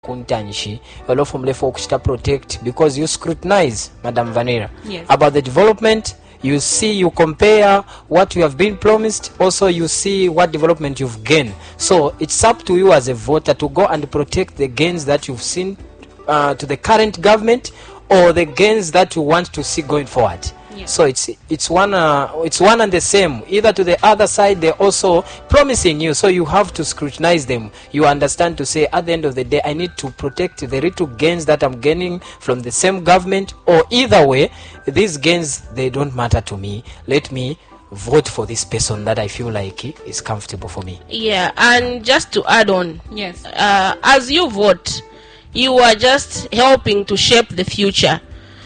kuntanshi olofumule for kuchita protect, because you scrutinize, Madam Vanilla, yes, about the development. You see, you compare what you have been promised, also you see what development you've gained. So it's up to you as a voter to go and protect the gains that you've seen to the current government, or the gains that you want to see going forward. yes. So it's one and the same. Either to the other side, they're also promising you, so you have to scrutinize them. You understand to say, at the end of the day, I need to protect the little gains that I'm gaining from the same government, or either way, these gains, they don't matter to me. Let me vote for this person that I feel like is comfortable for me. Yeah, and just to add on, Yes. as you vote, you are just helping to shape the future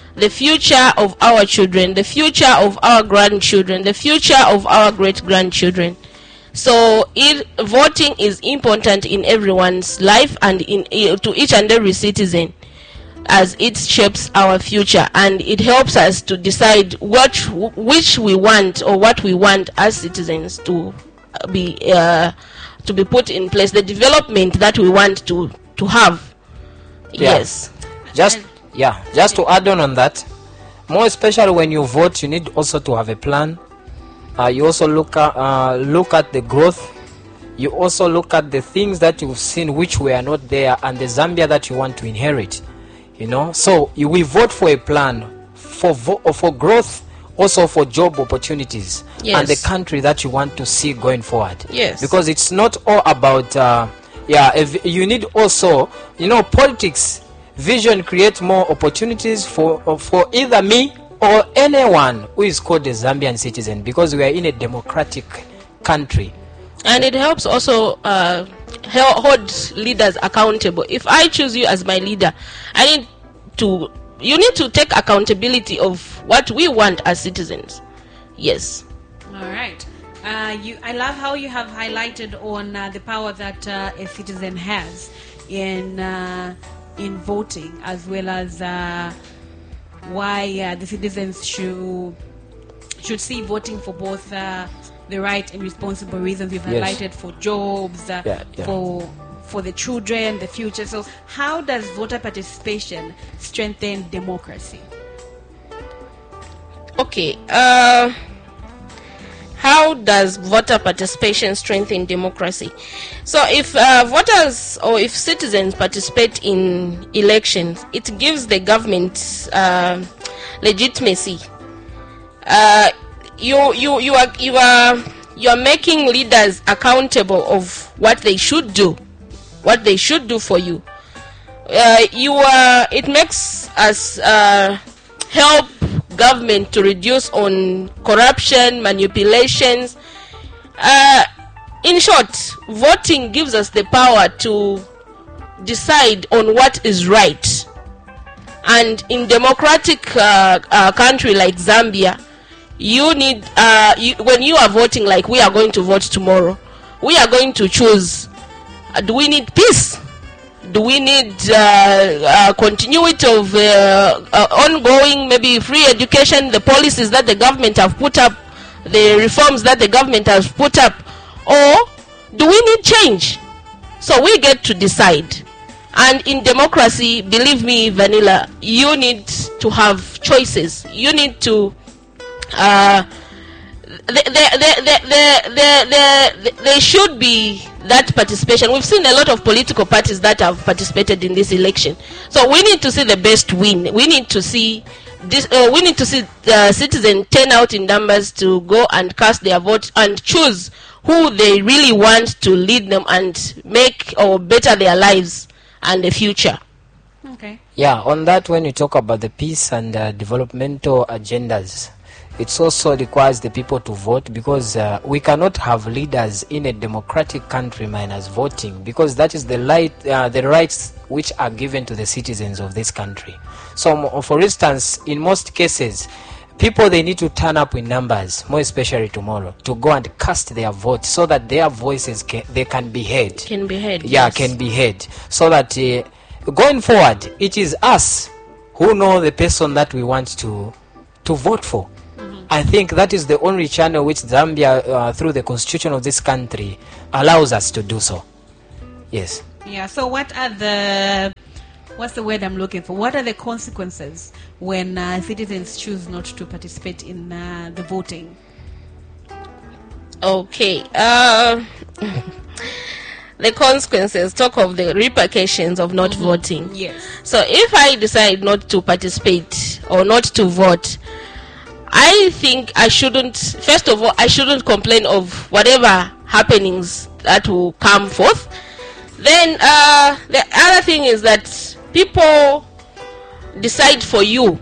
of our children, the future of our grandchildren, the future of our great-grandchildren. So voting is important in everyone's life and to each and every citizen, as it shapes our future, and it helps us to decide which we want, or what we want as citizens to be put in place, the development that we want to have. Yeah. Yes. Just to add on that, more especially when you vote, you need also to have a plan. You also look at the growth. You also look at the things that you've seen which were not there, and the Zambia that you want to inherit. So we vote for a plan for growth, also for job opportunities, Yes. and the country that you want to see going forward. Yes. Because it's not all about you need also, politics. Vision creates more opportunities for either me or anyone who is called a Zambian citizen, because we are in a democratic country. And it helps also hold leaders accountable. If I choose you as my leader, you need to take accountability of what we want as citizens. Yes. All right. I love how you have highlighted on the power that a citizen has in voting, as well as why the citizens should see voting for both the right and responsible reasons. You've Yes. highlighted for jobs, for the children, the future. So how does voter participation strengthen democracy? Okay. How does voter participation strengthen democracy? So if voters or if citizens participate in elections, it gives the government legitimacy. You are making leaders accountable of what they should do for you. It makes us help government to reduce on corruption, manipulations. In short, voting gives us the power to decide on what is right. And in democratic country like Zambia, you need when you are voting, like we are going to vote tomorrow, we are going to choose: do we need peace? Do we need continuity of ongoing, maybe free education, the policies that the government have put up, the reforms that the government has put up, or do we need change? So we get to decide. And in democracy, believe me, Vanilla, you need to have choices. You need to there should be that participation. We've seen a lot of political parties that have participated in this election. So we need to see the best win. We need to see this. We need to see the citizens turn out in numbers to go and cast their vote and choose who they really want to lead them and make or better their lives and the future. Okay. Yeah, on that, when you talk about the peace and developmental agendas, it also requires the people to vote, because we cannot have leaders in a democratic country minus voting, because that is the rights which are given to the citizens of this country. So, for instance, in most cases, people, they need to turn up in numbers, more especially tomorrow, to go and cast their vote, so that their voices can be heard. Can be heard. Yeah, yes. can be heard, so that going forward, it is us who know the person that we want to vote for. I think that is the only channel which Zambia, through the constitution of this country, allows us to do so. Yes. Yeah, so what's the word I'm looking for? What are the consequences when citizens choose not to participate in the voting? Okay. The consequences, talk of the repercussions of not voting. Yes. So if I decide not to participate or not to vote, I think I shouldn't, first of all, I shouldn't complain of whatever happenings that will come forth. Then the other thing is that people decide for you.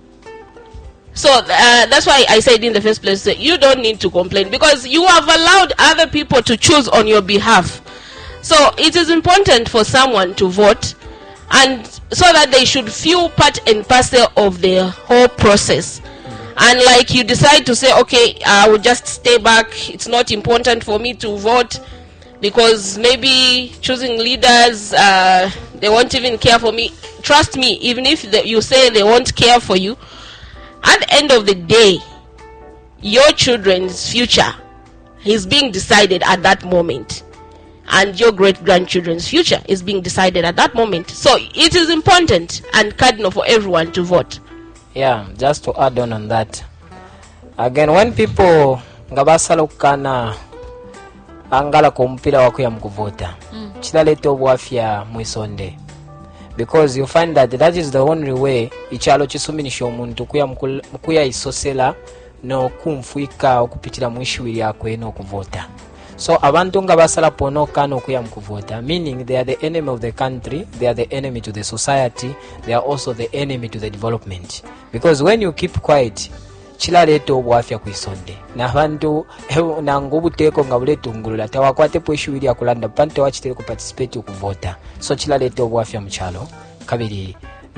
So that's why I said in the first place that you don't need to complain, because you have allowed other people to choose on your behalf. So it is important for someone to vote, and so that they should feel part and parcel of the whole process. And like you decide to say, okay, I will just stay back, it's not important for me to vote, because maybe choosing leaders, they won't even care for me. Trust me, even if you say they won't care for you, at the end of the day, your children's future is being decided at that moment, and your great-grandchildren's future is being decided at that moment. So it is important and cardinal for everyone to vote. Yeah, just to add on that, again, when people ngabasala okukana angala kumpira wakuya mukuvota kiraleeta obwafya mwisonde, because you find that is the only way ikyalo kisuminisha omuntu kuyayisosela n'okunfuika okupitira mu issue lyakwe n'okuvota. So abantu nga basala pona okukana okuya mukuvota, meaning they are the enemy of the country, they are the enemy to the society, they are also the enemy to the development, because when you keep quiet kiraleeta obwafya kwisonde n'abantu nangu obuteeko nga buletungulula tewakwatepo issue lyakulanda panti tewakitera ku participate okuvota. So kiraleeta obwafya mu kyalo. Kabiri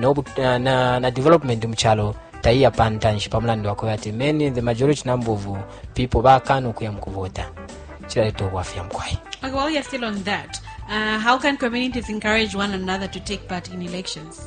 na development mu kyalo tayiya pantanshi pamulandi wakoya ati the majority number of people bakana okuya mukuvota. Okay, while you're still on that, how can communities encourage one another to take part in elections?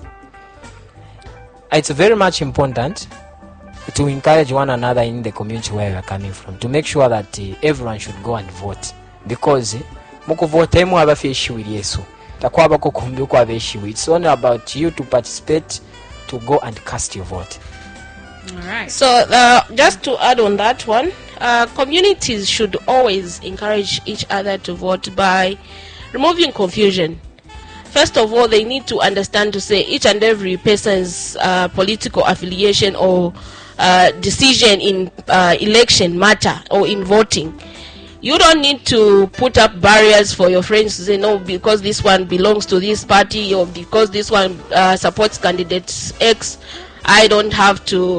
It's very much important to encourage one another in the community where we are coming from, to make sure that everyone should go and vote, because mukuvota emu abafi issue yesu takwabako kumbi kwa issue. It's only about you to participate, to go and cast your vote. All right. So just to add on that one, communities should always encourage each other to vote by removing confusion. First of all, they need to understand to say each and every person's political affiliation or decision in election matter or in voting. You don't need to put up barriers for your friends to say, no, because this one belongs to this party, or because this one supports candidate X, I don't have to.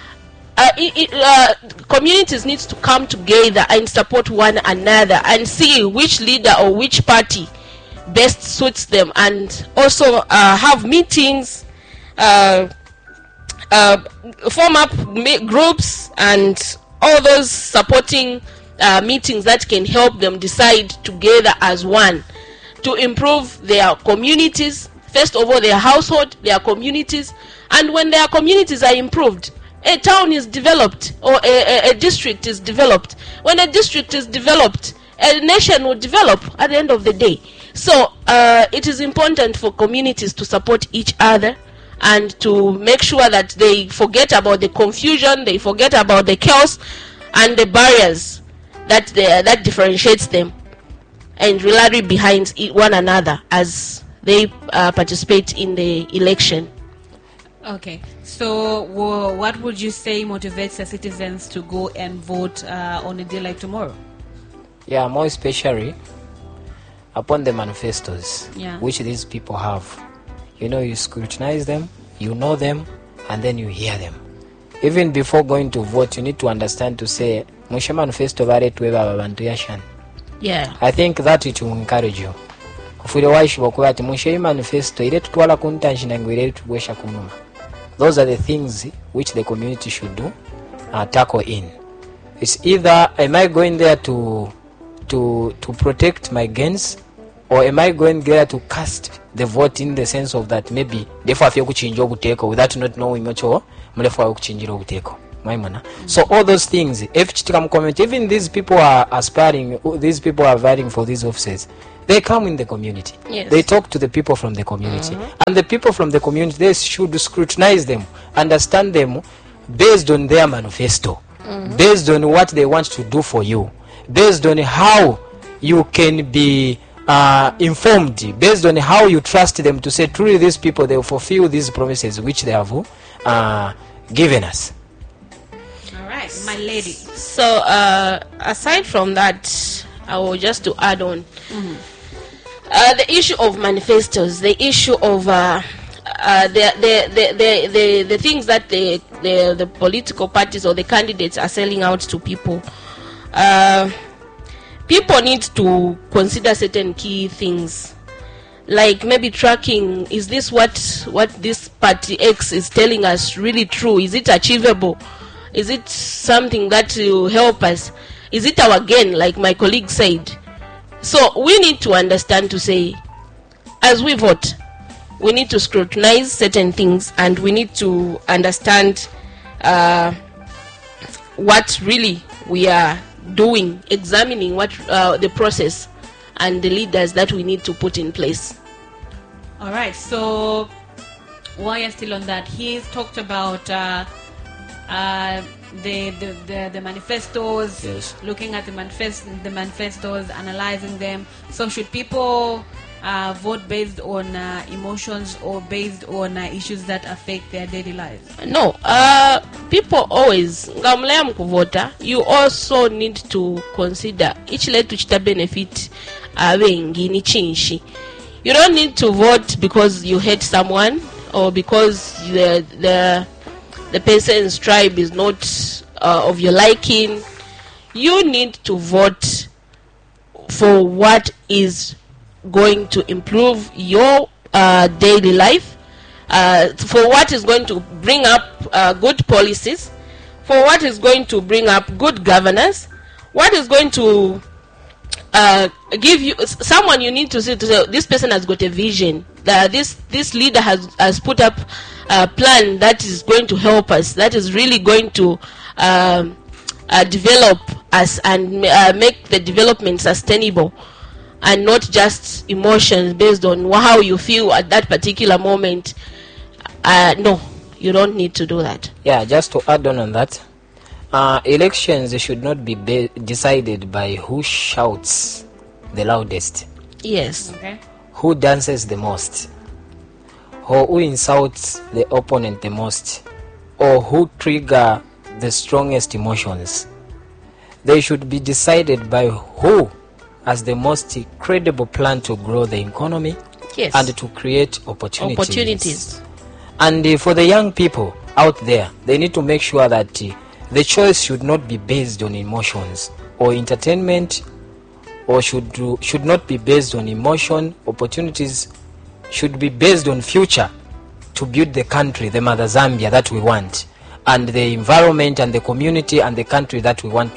Communities need to come together and support one another and see which leader or which party best suits them, and also have meetings, form up groups and all those supporting meetings that can help them decide together as one to improve their communities, first of all their household, their communities. And when their communities are improved, a town is developed, or a district is developed. When a district is developed, a nation will develop at the end of the day. So it is important for communities to support each other and to make sure that they forget about the confusion, they forget about the chaos and the barriers that differentiates them, and rally behind one another as they participate in the election. Okay, so what would you say motivates the citizens to go and vote on a day like tomorrow? Yeah, more especially upon the manifestos, yeah, which these people have. You know, you scrutinize them, you know them, and then you hear them. Even before going to vote, you need to understand to say, Mushe manifesto vare tuweba babantu yashan. Yeah. I think that it will encourage you. Kufule waishi wakuwa ati Mushe manifesto ile tutuwala kuntanshi na ngwile tuwesha kunuma. Those are the things which the community should do, tackle in. It's either am I going there to protect my gains, or am I going there to cast the vote in the sense of that maybe therefore afya kuchinja obuteko without not knowing ocho mulefu wa kuchinjira obuteko. So all those things, if chitika mu community, even these people are aspiring, these people are vying for these offices, They come in the community. Yes. They talk to the people from the community. And the people from the community, they should scrutinize them, understand them based on their manifesto, based on what they want to do for you, based on how you can be informed, based on how you trust them to say, truly these people, they will fulfill these promises which they have given us. All right, my lady. So aside from that, I will just to add on the issue of manifestos, the issue of the things that the political parties or the candidates are selling out to people. People need to consider certain key things, like maybe tracking. Is this what this party X is telling us really true? Is it achievable? Is it something that will help us? Is it our gain, like my colleague said? So we need to understand to say, as we vote, we need to scrutinize certain things, and we need to understand what really we are doing, examining what the process and the leaders that we need to put in place. All right, so while you're still on that, he's talked about the manifestos, Yes. looking at the manifestos, analyzing them. So should people vote based on emotions or based on issues that affect their daily lives? No, people always ngamulaya mukuvota, you also need to consider each letu chita benefit abengi ni chinshi. You don't need to vote because you hate someone or because the person's tribe is not of your liking. You need to vote for what is going to improve your daily life, for what is going to bring up good policies, for what is going to bring up good governance, what is going to give you someone you need to say this person has got a vision, that this leader has put up a plan that is going to help us, that is really going to develop us and make the development sustainable, and not just emotions based on how you feel at that particular moment. No, you don't need to do that. Yeah, just to add on that, elections should not be decided by who shouts the loudest, Yes. Okay. who dances the most, or who insults the opponent the most, or who trigger the strongest emotions. They should be decided by who has the most credible plan to grow the economy Yes. and to create opportunities. Opportunities. And for the young people out there, they need to make sure that the choice should not be based on emotions or entertainment, or should not be based on emotion. Opportunities should be based on future to build the country, the mother Zambia that we want, and the environment and the community and the country that we want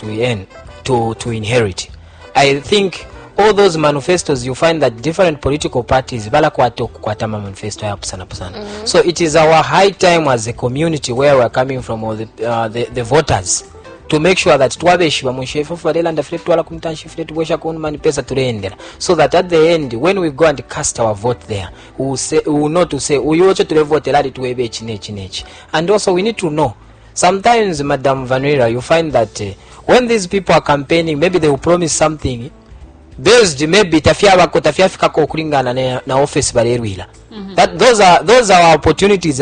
to inherit. I think all those manifestos, you find that different political parties balakwata okukwata manifesto ya pusana pusana. So it is our high time as a community where we are coming from, all the voters, to make sure that twabeshibwa mushefu falela ndafire twala kumtanshifire tubwesha ku mani pesa tureendera, so that at the end when we go and cast our vote there, we will know to say uyu ocho tulevote lali tuwebe echi nechi nechi. And also we need to know, sometimes Madam Vanera, you find that when these people are campaigning, maybe they will promise something based maybe tafiafikako okulingana na office balerwila. That those are our opportunities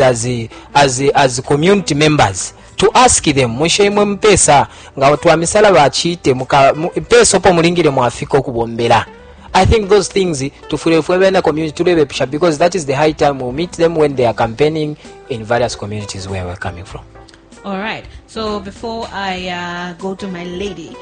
as community members to ask them mushaimwe mpesa nga watu wa misala bachite mpesa opo mulingire mwafika okubombera. I think those things tufurefwe na community tulebepisha, because that is the high time we'll meet them when they are campaigning in various communities where we're coming from. All right. So before I go to my lady,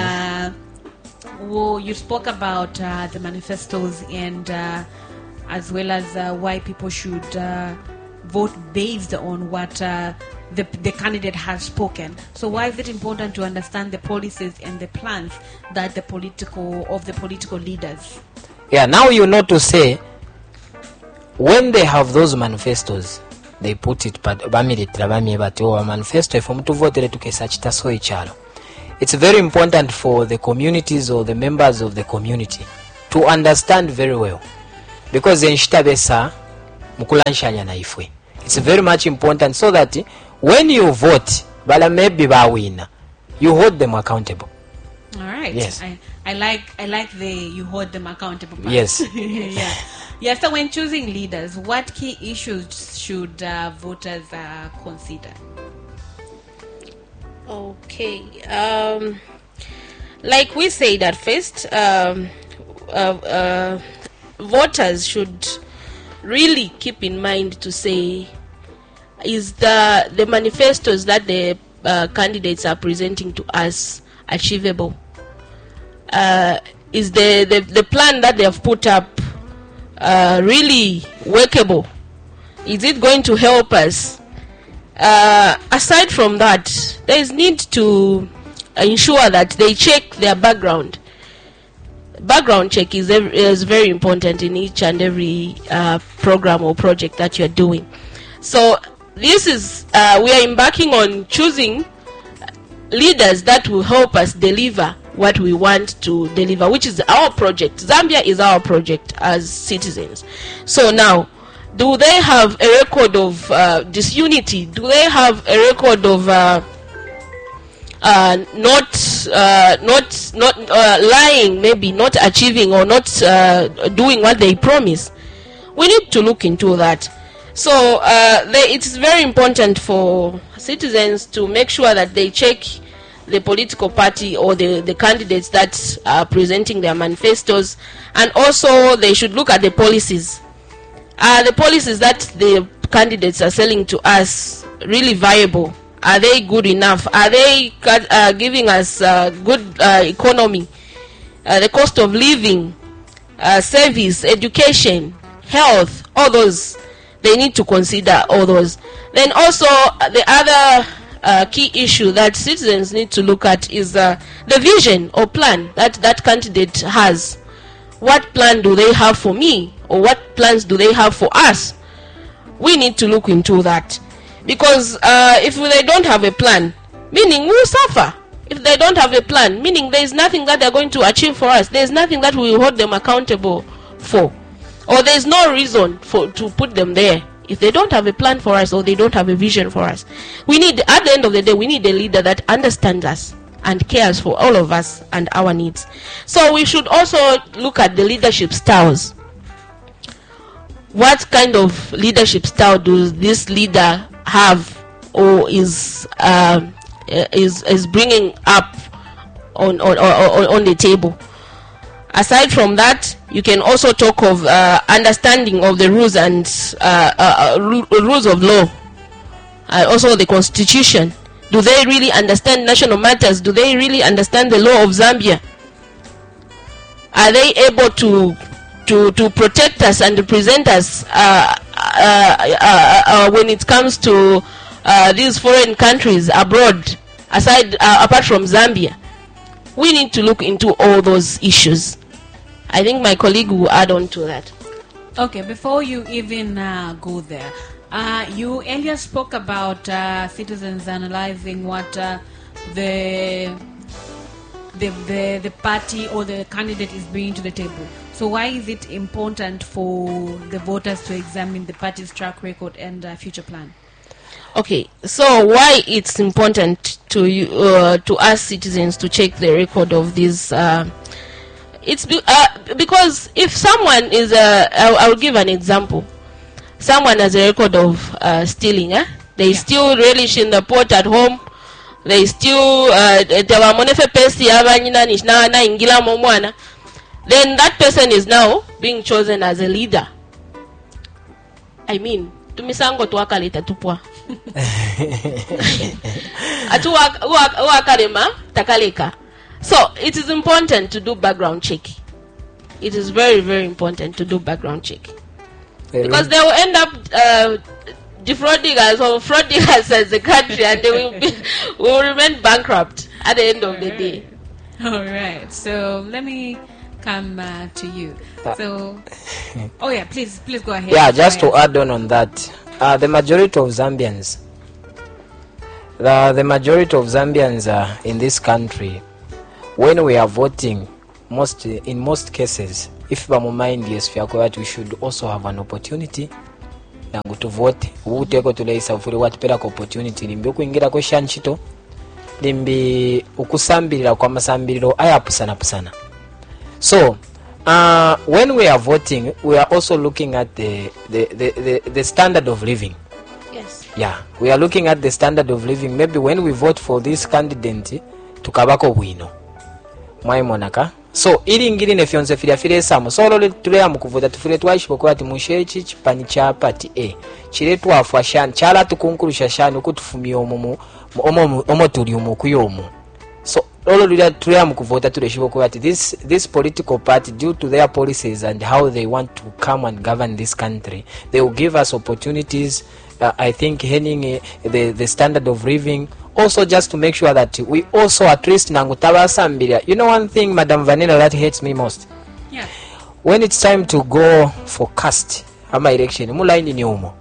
well, you spoke about the manifestos and as well as why people should vote based on what the candidate has spoken. So why is it important to understand the policies and the plans that the political leaders? Yeah, now you know to say when they have those manifestos, they put it manifesto from to vote to so. It's very important for the communities or the members of the community to understand very well, because enchitabesa mukulanshanya naifwe. It's very much important so that when you vote, bala maybe bawina, you hold them accountable. All right. Yes. I like the you hold them accountable part. Yes. Yeah. Yeah. So when choosing leaders, what key issues should voters consider? Okay. Like we said at first, voters should really keep in mind to say, is the manifestos that the candidates are presenting to us achievable? Is the plan that they have put up really workable? Is it going to help us? Aside from that, there is need to ensure that they check their background. Background check is very important in each and every program or project that you're doing. So this is we are embarking on choosing leaders that will help us deliver what we want to deliver, which is our project. Zambia is our project as citizens. So now, do they have a record of disunity? Do they have a record of not lying, maybe not achieving or not doing what they promise? We need to look into that. So it's very important for citizens to make sure that they check the political party or the candidates that are presenting their manifestos, and also they should look at the policies. Are the policies that the candidates are selling to us really viable? Are they good enough? Are they giving us good economy, the cost of living, service, education, health, all those? They need to consider all those. Then also the other key issue that citizens need to look at is the vision or plan that candidate has. What plan do they have for me, or what plans do they have for us? We need to look into that, because if they don't have a plan, meaning we'll suffer. If they don't have a plan, meaning there is nothing that they're going to achieve for us, there is nothing that we will hold them accountable for, or there is no reason to put them there. If they don't have a plan for us, or they don't have a vision for us, we need, at the end of the day, we need a leader that understands us and cares for all of us and our needs. So we should also look at the leadership styles. What kind of leadership style does this leader have, or is bringing up on the table? Aside from that, you can also talk of understanding of the rules and rules of law, also the constitution. Do they really understand national matters? Do they really understand the law of Zambia? Are they able to protect us and represent us when it comes to these foreign countries abroad, apart from Zambia? We need to look into all those issues. I think my colleague will add on to that. Okay, before you even go there, you earlier spoke about citizens analyzing what the party or the candidate is bringing to the table. So why is it important for the voters to examine the party's track record and future plan? Okay, so why it's important to us citizens to check the record of these? It's because if someone is I'll give an example. Someone has a record of stealing. They still relish in the pot at home. They still then that person is now being chosen as a leader. I mean, tumisango tuwakaleta tupwa. Takaleka. So it is important to do background check. It is very, very important to do background check, because they will end up defrauding us or frauding us as a country, and they will remain bankrupt at the end of the day. All right. So let me come to you. So, oh yeah, please go ahead. Yeah, just to add on that, the majority of Zambians, the majority of Zambians in this country, when we are voting, in most cases, if bamumind yes fyako that we should also have an opportunity nangu to vote uteko tuleisa ufuri watupelako opportunity limbi okuingira question chito limbi ukusambirira kwa masambiriro ayapusana. So when we are voting, we are also looking at the standard of living. Yes. Yeah, we are looking at the standard of living. Maybe when we vote for this candidate tukabako bwino mwayimonaka. So ili ngiri ne fyonse fire samu so lole tuleya mukuvota tufire twashiboko ati mushechi chipani cha party A chiretu afashan chala tukunkurusha shani ukutufumia omo tuli umukuyomu. So lolo tuleya mukuvota tuleshiboko ati this political party, due to their policies and how they want to come and govern this country, they will give us opportunities. I think handing the standard of living, also just to make sure that we also at least nangutaba sambiria. You know one thing, Madam Vanilla, that hates me most? Yeah. When it's time to go for cast ama election, mulaini ni umo.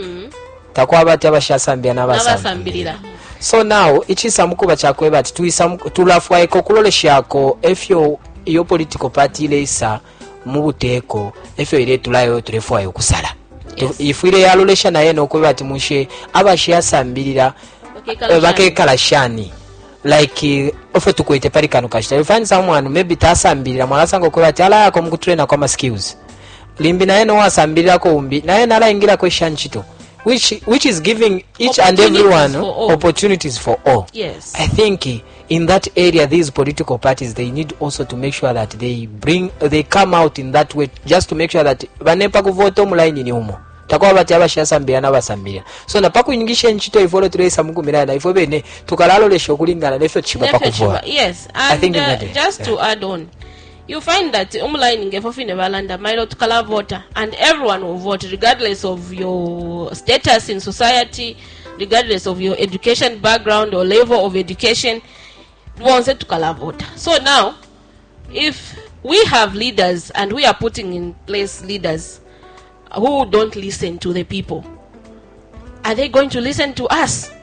Takuwa bati abashasambia n'abasambirira. So now ichisa mukuba chakwe bati tulafwa ekokulole shako efyo iyo political party ile isa mubuteko efyo ile tulayo tulefwa yokusala. Yes. Ifwire yalolesha naye nokuba ati mushe abashasambirira bakekala shani like ofo tukwete parikano kashita. You find someone maybe tasambirira mwalasanga okuba ati ala yako mukutraina kwa skills limbi naye no wasambirira ko umbi naye nala ingira question chito which is giving each and everyone opportunities for all. Yes. I think in that area these political parties, they need also to make sure that they come out in that way, just to make sure that banepa kuvoto mulaini ni umo takuwa bati abashasambira n'abasambira. So napaku ingisha nchito ifolo tulesa mukumira na ifo bene tukalalo lesho kulingana nefyo chiba pakuvua. Yes, and just to add on, you find that umulaini ngefofine balanda mailo tukala voter, and everyone will vote regardless of your status in society, regardless of your education background or level of education. Wanted tukala voter. So now, if we have leaders and we are putting in place leaders who don't listen to the people, are they going to listen to us,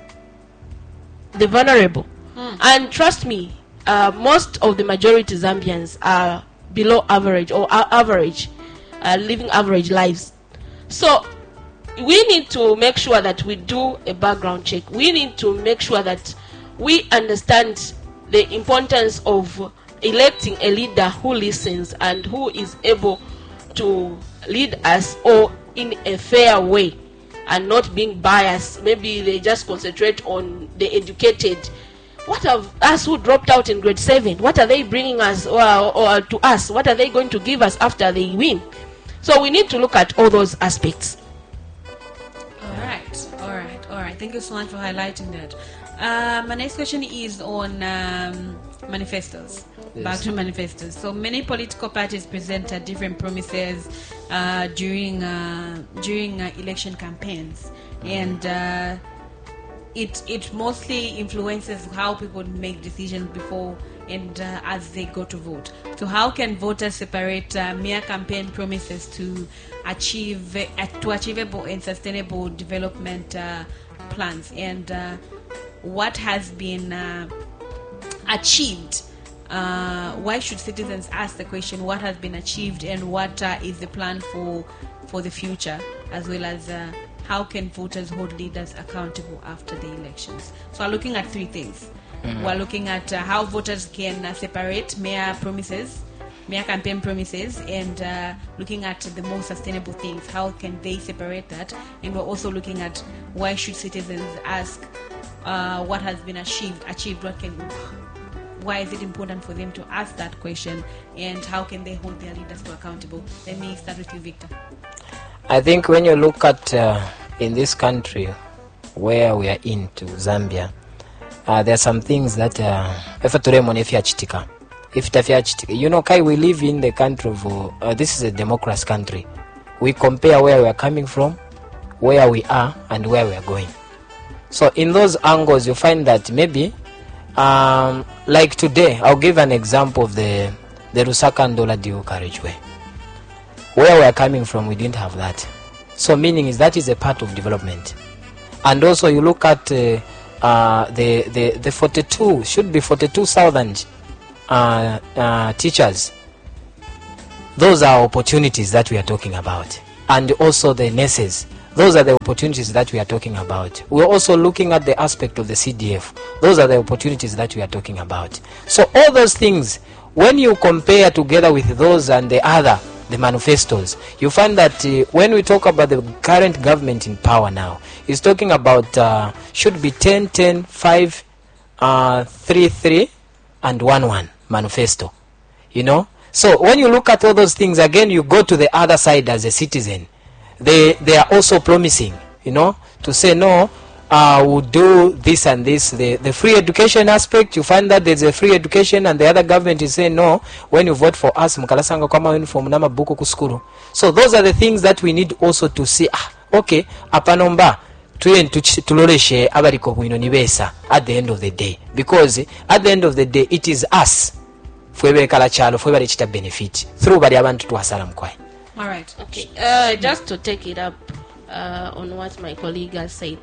the vulnerable? And trust me, most of the majority Zambians are below average or average, living average lives. So we need to make sure that we do a background check. We need to make sure that we understand the importance of electing a leader who listens and who is able to lead us all in a fair way and not being biased. Maybe they just concentrate on the educated. What of us who dropped out in grade 7? What are they bringing us or to us? What are they going to give us after they win? So we need to look at all those aspects. All right. Thank you so much for highlighting that. My next question is on manifestos. Yes. Back to manifestos. So many political parties present different promises during election campaigns, and it mostly influences how people make decisions before and as they go to vote. So how can voters separate mere campaign promises to achievable and sustainable development plans, and what has been achieved? Why should citizens ask the question what has been achieved and what is the plan for the future, as well as how can voters hold leaders accountable after the elections? So we're looking at three things. We're looking at how voters can separate mere campaign promises, and looking at the most sustainable things. How can they separate that? And we're also looking at why should citizens ask what has been achieved, why is it important for them to ask that question, and how can they hold their leaders accountable? Let me start with you, Victor. I think when you look at in this country where we are into Zambia, there are some things that you know, Kai, we live in the country of this is a democracy country. We compare where we are coming from, where we are, and where we are going. So in those angles you find that maybe like today, I'll give an example of the Lusaka and Ndola Dio carriageway. Where we are coming from, we didn't have that. So meaning is that is a part of development. And also you look at the 42,000 teachers those are opportunities that we are talking about. And also the nurses, those are the opportunities that we are talking about. We're also looking at the aspect of the CDF. Those are the opportunities that we are talking about. So all those things, when you compare together with those and the other, the manifestos, you find that when we talk about the current government in power now, it's talking about should be 10, 10, 5, 3, 3, and 1, 1 manifesto. You know? So when you look at all those things, again, you go to the other side as a citizen. They are also promising, you know, to say, no, we'll do this and this. The free education aspect, you find that there's a free education, and the other government is saying, no, when you vote for us, mukalasanga kwama uniform nama buku kuskuru. So those are the things that we need also to see, okay, apanomba, tuloleshe abariko kuinonibesa at the end of the day. Because at the end of the day, it is us. Fwebe chalo, fwebe chita benefit. Through bari abantu tuwasala mkwai. All right. Okay. Just to take it up on what my colleague has said.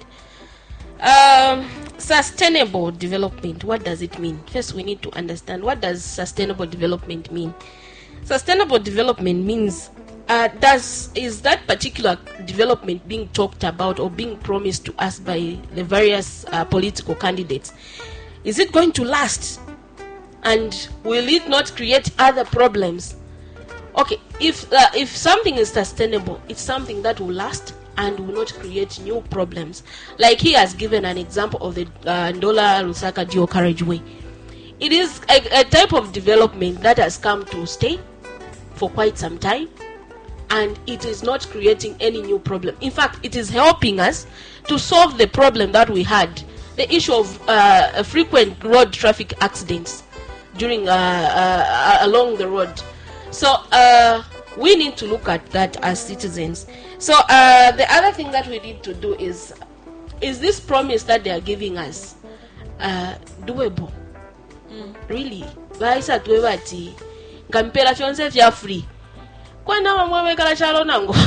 Sustainable development, what does it mean? First, we need to understand, what does sustainable development mean? Sustainable development means, is that particular development being talked about or being promised to us by the various political candidates, is it going to last? And will it not create other problems? Okay, if something is sustainable, it's something that will last and will not create new problems. Like he has given an example of the Ndola Lusaka Dual Carriageway. It is a type of development that has come to stay for quite some time, and it is not creating any new problem. In fact, it is helping us to solve the problem that we had, the issue of frequent road traffic accidents during along the road. So we need to look at that as citizens. So the other thing that we need to do is this promise that they are giving us doable? Really? Vaisa tuwebati ngampela chonse vya free. Kwa nama mwewe kala chalo nango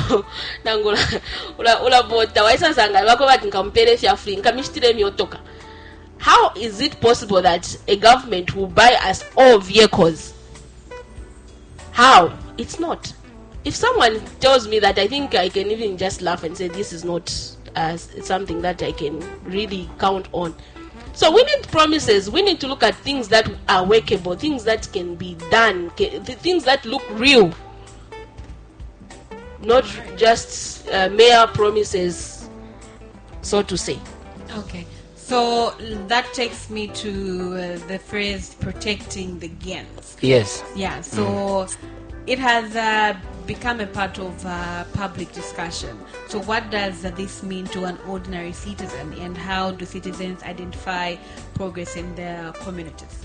ula bota waisa sanga wako bati ngampele vya free nkamishitire miotoka. How is it possible that a government will buy us all vehicles? How? It's not. If someone tells me that, I think I can even just laugh and say this is not something that I can really count on. So we need promises. We need to look at things that are workable, things that can be done, things that look real, not just mere promises, so to say. Okay. So that takes me to the phrase protecting the gains. Yes. Yeah, so it has become a part of public discussion. So what does this mean to an ordinary citizen, and how do citizens identify progress in their communities?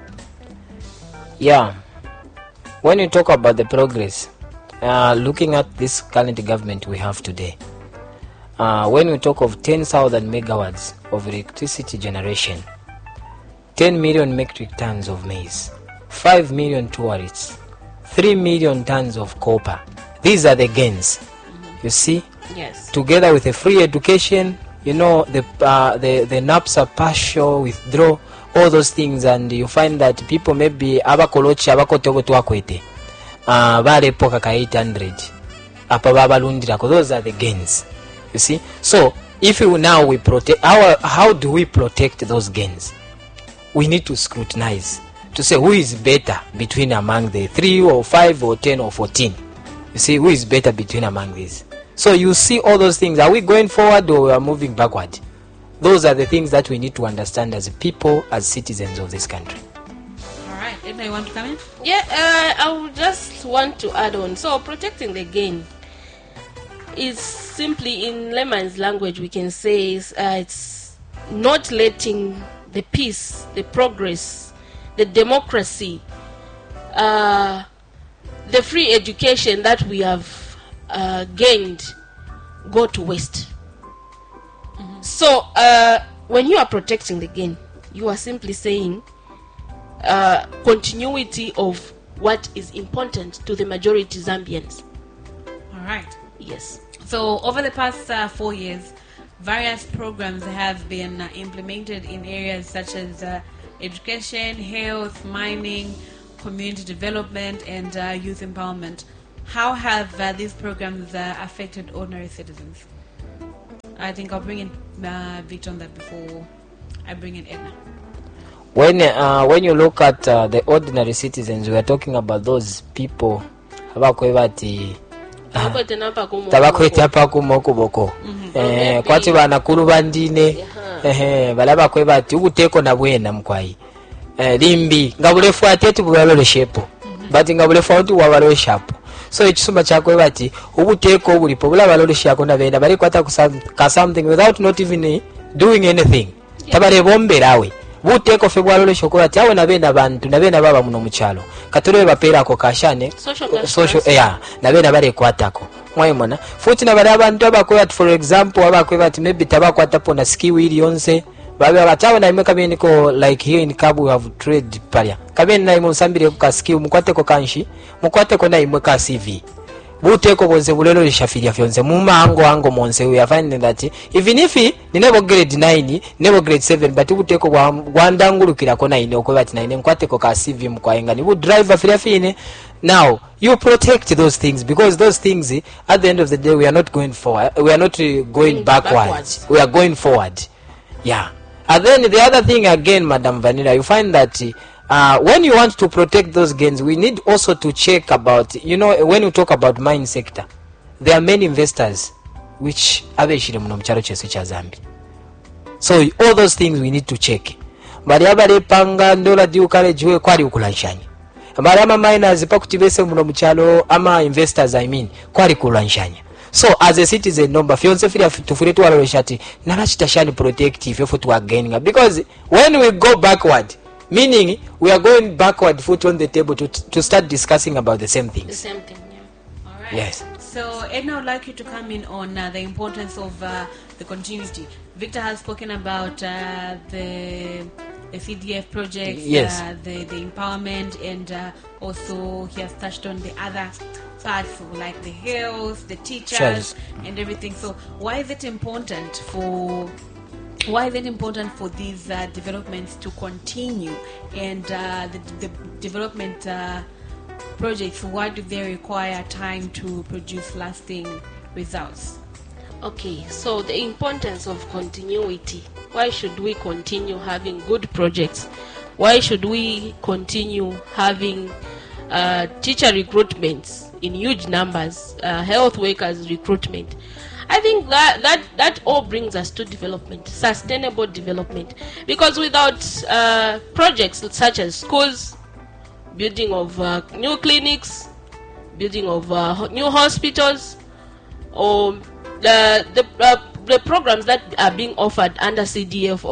Yeah. When you talk about the progress, looking at this current government we have today, when we talk of 10,000 megawatts of electricity generation, 10 million metric tons of maize, 5 million tourists, 3 million tons of copper, these are the gains. You see? Yes. Together with a free education, you know, the NAPSA partial withdraw, all those things, and you find that people maybe abakolochi abakotogo twakwete balepoka ka 800 apa babalundirako, those are the gains. You see? So if we protect how do we protect those gains? We need to scrutinize to say who is better between among the 3 or 5 or 10 or 14. You see, who is better between among these? So you see all those things. Are we going forward or we are moving backward? Those are the things that we need to understand as people, as citizens of this country. All right. Edna, you want to come in? Yeah, I would just want to add on. So protecting the gain is simply, in layman's language, we can say it's not letting the peace, the progress, the democracy, the free education that we have gained go to waste. So when you are protecting the gain, you are simply saying continuity of what is important to the majority Zambians. All right. Yes. So over the past 4 years, various programs have been implemented in areas such as education, health, mining. community development and youth empowerment. How have these programs affected ordinary citizens? I think I'll bring in Victor on that before I bring in Edna. When you look at the ordinary citizens, we are talking about those people abakwebati tabakweta pakumo kuboko kwati banakulu bandine balaba kwebati ubuteko na bwena mkwai limbi ngabulefu ateti bwaloleshepo but ngabulefu ati wabaloleshapo. So ekisumba kyakwebati ubuteko bulipo bulabaloleshako na benda bali kwata ka something without not even doing anything. Tabale bomberawe buteko fe bwalolesha ko ati awe na benda bantu na benda baba muno mukyalo katolwe bapera ko kashane social na benda bale kwatako mwayimona futi na bale abantu abakwebati for example abakwebati maybe tabakwata pona skill ili yonse babe abatawe na imwe kabeni ko like here in Kabu we have trade paria kabeni na imwe nsambire ku skill mukwate ko kanshi mukwate ko na imwe ka CV buteko bonze bulelo lishafiria fyonze mumango ango monse we are finding that even if ninebo grade 9 nebo grade 7 but buteko gwandangulukira ko 9 okobati 9 nkwate ko ka CV mkwaenga ni bu driver firia fine. Now you protect those things because those things at the end of the day we are not going forward, we are not going backwards, we are going forward. Yeah. And then the other thing again, Madam Vanilla, you find that when you want to protect those gains, we need also to check about, when you talk about mine sector, there are many investors which abeshire muno mchalo chesu cha Zambi. So all those things we need to check. Bali abale panga ndola diu kale jiwe kwali ukulanshanya. Bali ama miners pakutibese muno mchalo ama investors kwali kulanshanya. So as a citizen number fyonse fira tufure tuwaloleshati nalachitashani protective yofu tuwa gaining because when we go backward, meaning we are going backward foot on the table to start discussing about the same things. The same thing, yeah. All right. Yes. So Edna, I would like you to come in on the importance of the continuity. Victor has spoken about the CDF projects, yes. The empowerment, and also he has touched on the other parts like the health, the teachers, and everything. So why is it important for these developments to continue, and the development projects, why do they require time to produce lasting results? Okay, so the importance of continuity. Why should we continue having good projects? Why should we continue having teacher recruitments in huge numbers, health workers recruitment? I think that all brings us to development, sustainable development. Because without projects such as schools, building of new clinics, building of new hospitals, or the programs that are being offered under CDF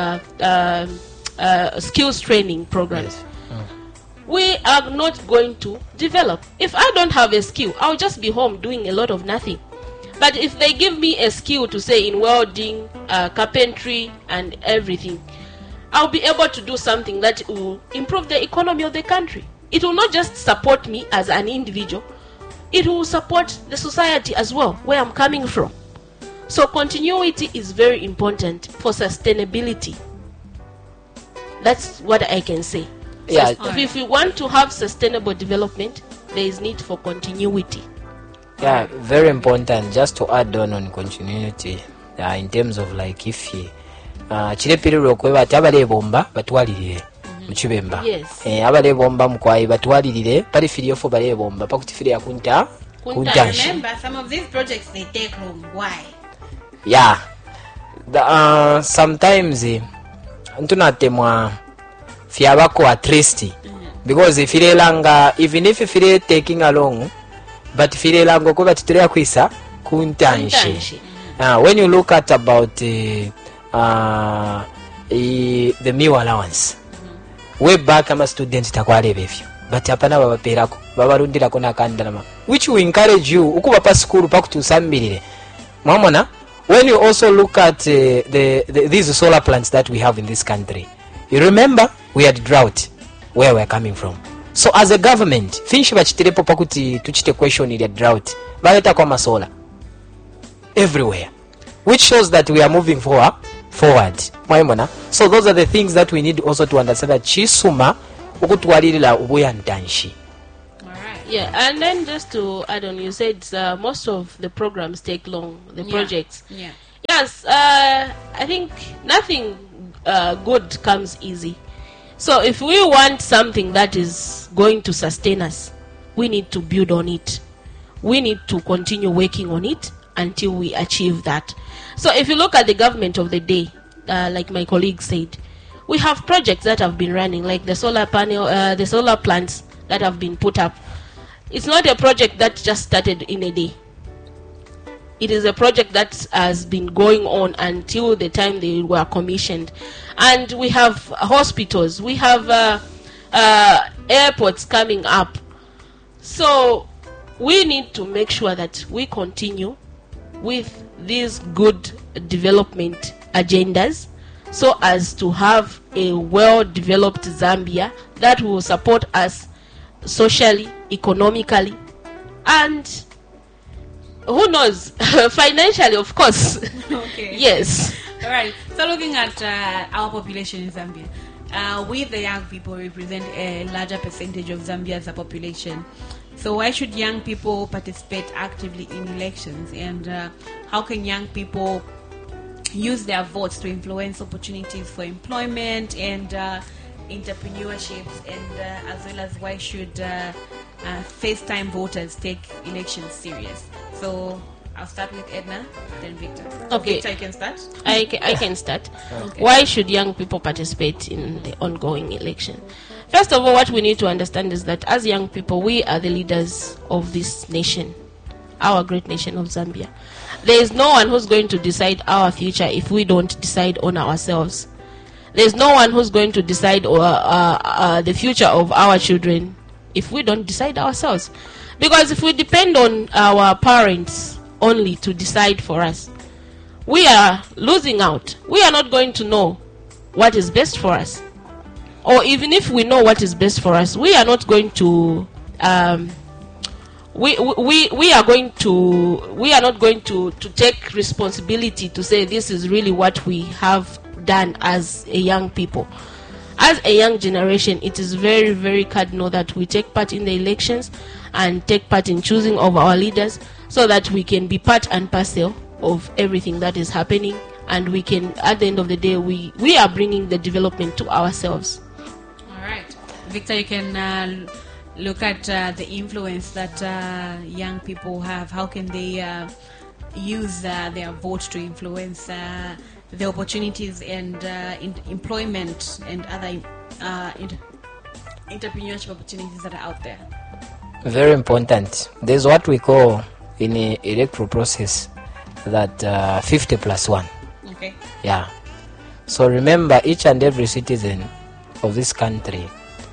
of skills training programs, yes. We are not going to develop. If I don't have a skill, I'll just be home doing a lot of nothing. But if they give me a skill to say in welding, carpentry and everything, I'll be able to do something that will improve the economy of the country. It will not just support me as an individual, it will support the society as well, where I'm coming from. So continuity is very important for sustainability. That's what I can say. Yeah. So if we want to have sustainable development, there is need for continuity. Yeah, very important. Just to add on continuity, in terms of like if chirepiriro kweba tabale bomba batwalirire mchibemba. Yes. Abale bomba mkwai batwalirire pali filiyo fo bale bomba pakutifiri ya kunta. Remember, some of these projects they take long. Why? Yeah. Sometimes ntunatemwa fiabako at least because if file langa, even if file taking along, but file lango kuba titulia kwisa kuntanshi. When you look at about the meal allowance, way back I'm a student takwale befyo, but hapana babaperako babarundirako nakandalama, which we encourage you ukuba pa school pakutusambirire mwamona. When you also look at these solar plants that we have in this country, you remember we had drought where we're coming from. So as a government, finshi bachitirepo pakuti tuchite question ile drought, baleta kwa masola everywhere, which shows that we are moving forward. Mwaimona. So those are the things that we need also to understand that Chisuma okutwalirira obweyantanshi. Yeah, and then just to add on, you said most of the programs take long, the projects. Yeah. Yes, I think nothing good comes easy. So if we want something that is going to sustain us, we need to build on it. We need to continue working on it until we achieve that. So if you look at the government of the day, like my colleague said, we have projects that have been running, like the solar panel, the solar plants that have been put up. It's not a project that just started in a day. It is a project that has been going on until the time they were commissioned. And we have hospitals, we have airports coming up. So we need to make sure that we continue with these good development agendas so as to have a well-developed Zambia that will support us socially, economically, and who knows, financially, of course. Okay. Yes. All right. So looking at our population in Zambia, we the young people represent a larger percentage of Zambia's population. So why should young people participate actively in elections? And how can young people use their votes to influence opportunities for employment and entrepreneurships? And as well as why should first-time voters take elections serious? So I'll start with Edna, then Victor. Okay. Victor, you can start. I can start. Okay. Why should young people participate in the ongoing election? First of all, what we need to understand is that as young people, we are the leaders of this nation, our great nation of Zambia. There is no one who's going to decide our future if we don't decide on ourselves. There's no one who's going to decide the future of our children if we don't decide ourselves. Because if we depend on our parents only to decide for us, we are losing out. We are not going to know what is best for us. Or even if we know what is best for us, we are not going to we are not going to take responsibility to say this is really what we have done as a young people. As a young generation, it is very, very cardinal that we take part in the elections and take part in choosing of our leaders so that we can be part and parcel of everything that is happening, and we can, at the end of the day, we are bringing the development to ourselves. All right. Victor, you can look at the influence that young people have. How can they use their vote to influence the opportunities and employment and other entrepreneurship opportunities that are out there? Very important. There's what we call in the electoral process that 50+1. Okay. Yeah. So remember, each and every citizen of this country,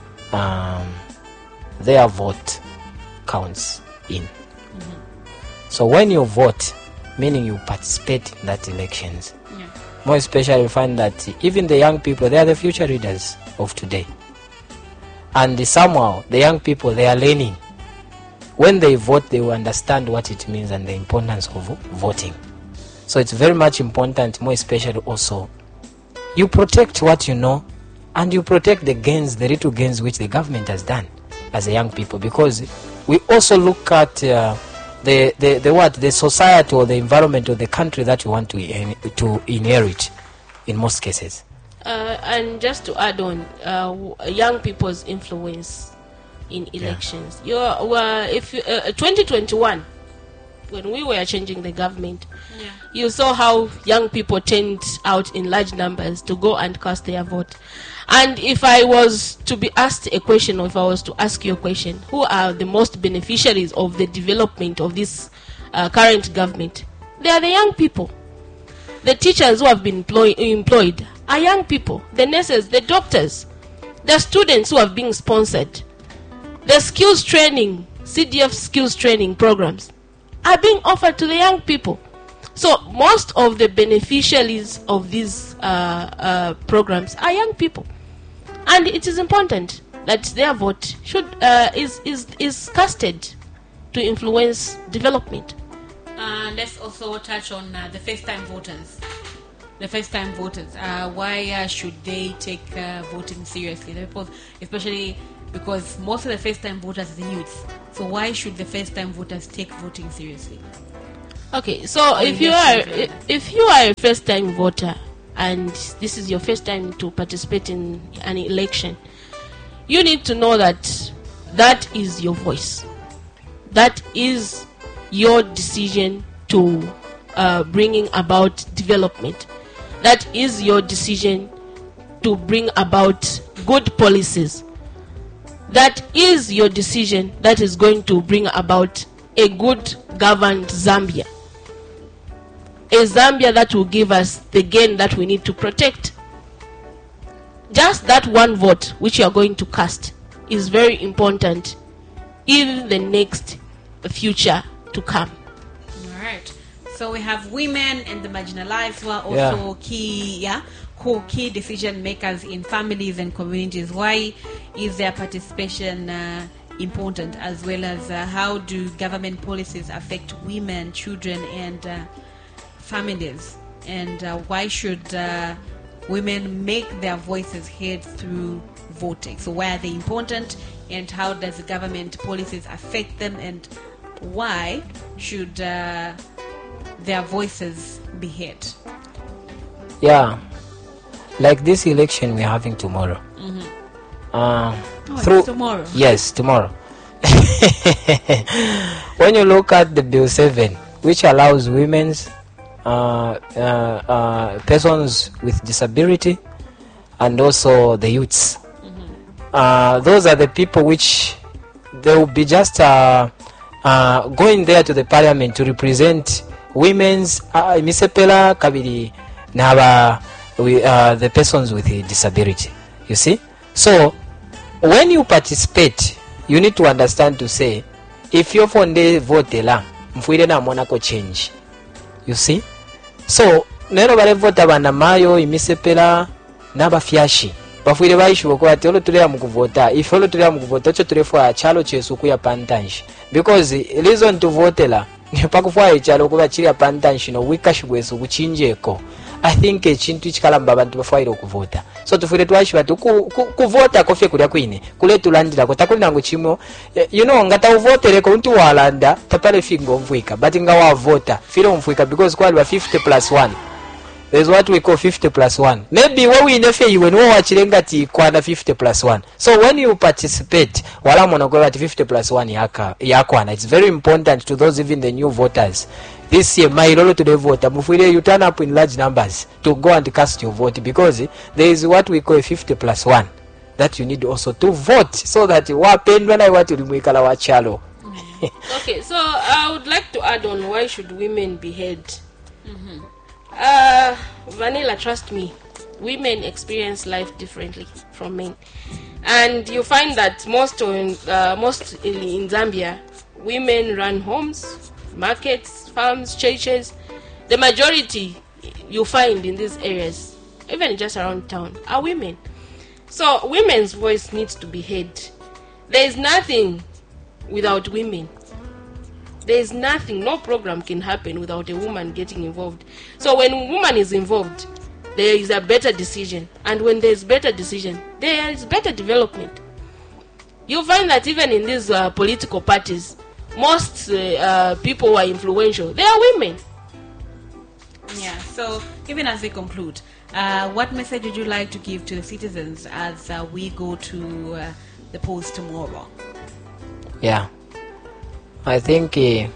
their vote counts in. Mm-hmm. So when you vote, meaning you participate in that elections. Yeah. More especially, you find that even the young people, they are the future leaders of today. And somehow, the young people, they are learning. When they vote, they will understand what it means and the importance of voting. So it's very much important, more especially also, you protect what you know, and you protect the gains, the little gains which the government has done as a young people, because we also look at the society or the environment or the country that we want to inherit in most cases. And just to add on, young people's influence in elections. Yeah. 2021, when we were changing the government, you saw how young people turned out in large numbers to go and cast their vote. And if I was to be asked a question, or if I was to ask you a question, who are the most beneficiaries of the development of this current government? They are the young people. The teachers who have been employed are young people. The nurses, the doctors, the students who have been sponsored. The skills training, CDF skills training programs are being offered to the young people. So most of the beneficiaries of these programs are young people. And it is important that their vote should is casted to influence development. Let's also touch on the first-time voters. the first-time voters, why should they take voting seriously? Especially because most of the first-time voters are the youth. So why should the first-time voters take voting seriously? Okay, so if you are a first-time voter and this is your first time to participate in an election, you need to know that that is your voice. That is your decision to bringing about development. That is your decision to bring about good policies. That is your decision that is going to bring about a good governed Zambia. A Zambia that will give us the gain that we need to protect. Just that one vote which you are going to cast is very important in the next future to come. All right. So we have women and the marginalized who are also key decision makers in families and communities. Why is their participation important, as well as how do government policies affect women, children, and families? And why should women make their voices heard through voting? So why are they important, and how does the government policies affect them, and why should their voices be heard? Yeah, like this election we're having tomorrow. It's tomorrow. Yes, tomorrow. When you look at the Bill 7, which allows women's persons with disability and also the youths, those are the people which they will be just going there to the parliament to represent women's misepela kabiri naba the persons with disability. You see, so when you participate, you need to understand to say, if you're for the vote la mfuire na monako change. You see, so nero bale vote bana mayo imisepela naba fyashi bafuire baishu ko ati olo tulea mukuvota, if olo tulea mukuvota cho tulefu a chalo chesu kuya pantanshi, because reason to vote la nepakufwa echalo kuba chiri pantanshi no wikashibwesu kuchinjeko. I think ekintu kikalamba abantu bafaire okuvota, so tufuire twashi batu kuvota kofye kulya kwine kule tulandira kotakulina ngo chimo, you know, ngata uvotere ko untu walanda tapale fingo mvuika, but nga wa vota filo mvuika because kwali wa 50+1. There's what we call 50+1. Maybe what we nefe you when we wachilenga ti kwana 50+1. So when you participate, wala monogola ti 50+1 yakwana. It's very important to those even the new voters. This year, my role to the voter, you turn up in large numbers to go and cast your vote, because there is what we call a 50+1 that you need also to vote, so that when I want to remove chalo. Okay, so I would like to add on, why should women be heard? Vanilla, trust me, women experience life differently from men, and you find that mostly in Zambia, women run homes, markets, farms, churches. The majority you find in these areas, even just around town, are women. So women's voice needs to be heard. There is nothing without women. There is nothing, no program can happen without a woman getting involved. So when a woman is involved, there is a better decision. And when there is better decision, there is better development. You find that even in these political parties, most people who are influential, they are women. Yeah, so even as we conclude, what message would you like to give to the citizens as we go to the polls tomorrow? Yeah, I think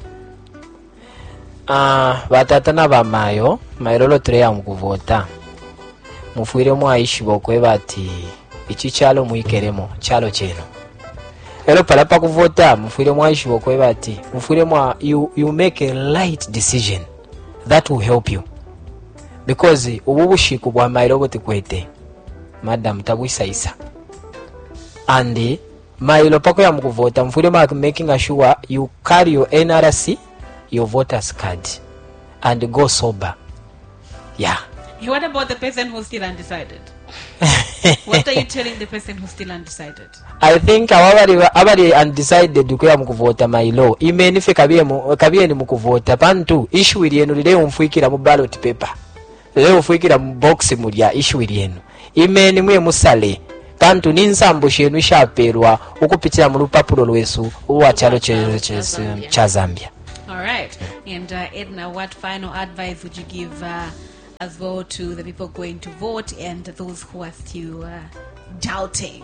batata na bamayo mairolo tureya mukuvota mufuire mwaishi bokwe bati ichi chalo muikeremo chalo cheno. Elo pala pa kuvota mufuire mwaishi bokwe bati mufuire mwa you make a right decision that will help you, because ububushiku bwa mairo bote kwete madam tabwisaisa and mailo pako ya mukuvota mfuire mwa making sure you carry your NRC, your voters card, and go sober. Yeah. What about the person who's still undecided? What are you telling the person who's still undecided? I think abari undecided kuya mukuvota mailo imenife kabiye ni mukuvota pantu issue ilienu lile umfuikira mu ballot paper. lero ufuikira mu box mulya issue eno imeni mwe musale kantu ninsambo shenu shaperwa ukupitira mu lupapulo lwesu uwa chalo cha Zambia. All right. And Edna, what final advice would you give as well to the people going to vote and those who are still doubting?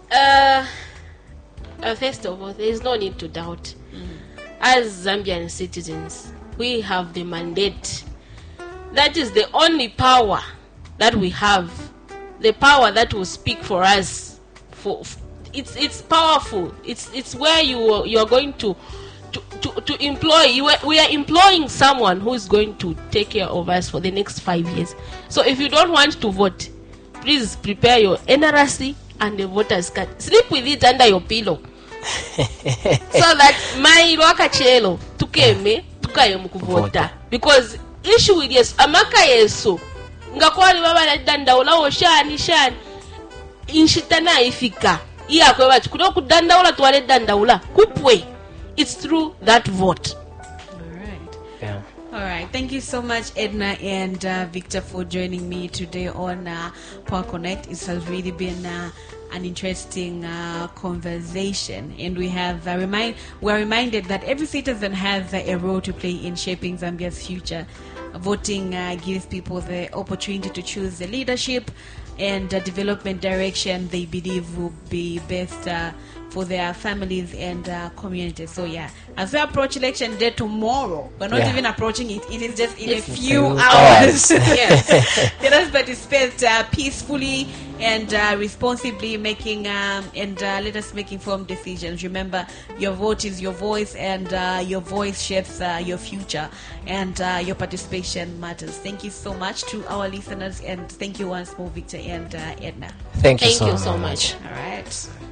First of all, there is no need to doubt. As Zambian citizens, we have the mandate. That is the only power that we have. The power that will speak for us. It's powerful. It's where you are going to employ. We are employing someone who is going to take care of us for the next 5 years. So if you don't want to vote, please prepare your NRC and the voters card. Sleep with it under your pillow. So that my wakachelo tukaye mukuvota, because issue with yes amaka yeso ngakwali baba na dandaula oshani shani inshitana ifika iya kwe bachi kuno kudandaula twale dandaula kupwe. It's through that vote. All right. Yeah. All right. Thank you so much, Edna and Victor, for joining me today on Power Connect. It has really been an interesting conversation, and we're reminded that every citizen has a role to play in shaping Zambia's future. Voting gives people the opportunity to choose the leadership and development direction they believe will be best for their families and communities. So yeah, as we approach election day tomorrow, we're not even approaching it. It is just in a few hours. Yes. Let us participate peacefully and responsibly, making and let us make informed decisions. Remember, your vote is your voice, and your voice shapes your future, and your participation matters. Thank you so much to our listeners, and thank you once more, Victor and Edna. Thank you so much. All right.